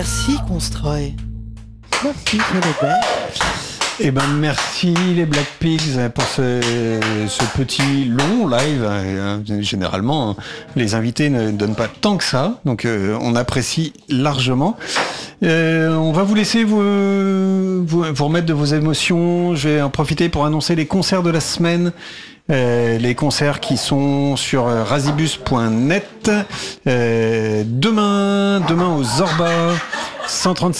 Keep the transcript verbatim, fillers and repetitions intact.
Merci Constroy. Merci Soledad. Eh ben merci les Black Pigs pour ce, ce petit long live. Généralement, les invités ne donnent pas tant que ça, donc euh, on apprécie largement. Euh, on va vous laisser vous, vous, vous remettre de vos émotions. Je vais en profiter pour annoncer les concerts de la semaine. Euh, les concerts qui sont sur razibus point net. Euh, demain, demain au Zorba, cent trente